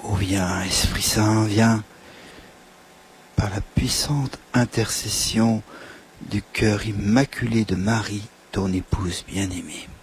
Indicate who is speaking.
Speaker 1: Oh viens, Esprit Saint, viens, par la puissante intercession du cœur immaculé de Marie, ton épouse bien-aimée.